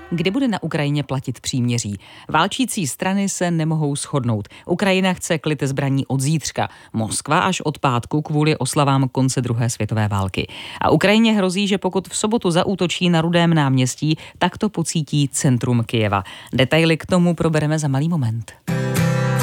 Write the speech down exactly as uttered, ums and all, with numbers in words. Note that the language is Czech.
Kdy bude na Ukrajině platit příměří? Válčící strany se nemohou shodnout. Ukrajina chce klid zbraní od zítřka, Moskva až od pátku kvůli oslavám konce druhé světové války. A Ukrajině hrozí, že pokud v sobotu zaútočí na Rudém náměstí, tak to pocítí centrum Kyjeva. Detaily k tomu probereme za malý moment.